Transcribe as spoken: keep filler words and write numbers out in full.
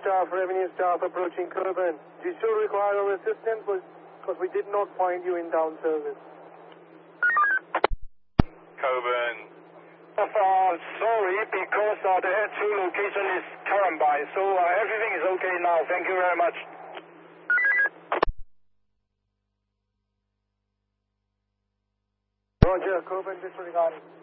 staff, revenue staff approaching Coburn. Do you still require our assistance? Because we did not find you in down service. Coburn. Uh, sorry, because uh, the actual location is Currambine, so uh, everything is okay now. Thank you very much. Roger, Coburn disregarding.